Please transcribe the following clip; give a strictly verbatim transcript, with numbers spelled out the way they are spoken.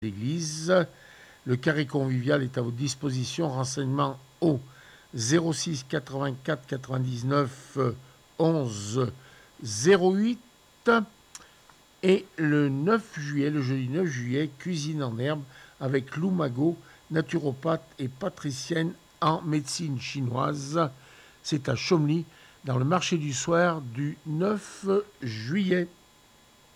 l'église. Le carré convivial est à votre disposition. Renseignements au zéro six quatre-vingt-quatre quatre-vingt-dix-neuf onze zéro huit. Et le neuf juillet, le jeudi neuf juillet, cuisine en herbe avec Lou Mago, naturopathe et patricienne en médecine chinoise. C'est à Chomly, dans le marché du soir du neuf juillet.